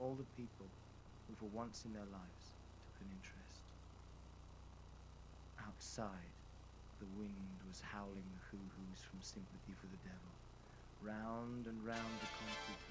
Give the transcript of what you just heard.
all the people who for once in their lives took an interest. Outside, the wind was howling the hoo-hoos from sympathy for the devil. Round and round the concrete